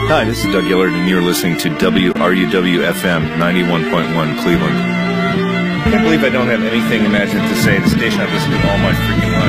Hi, this is Doug Gillard, and you're listening to WRUW-FM 91.1 Cleveland. I can't believe I don't have anything imaginative to say. The station I've listened to all my freaking life.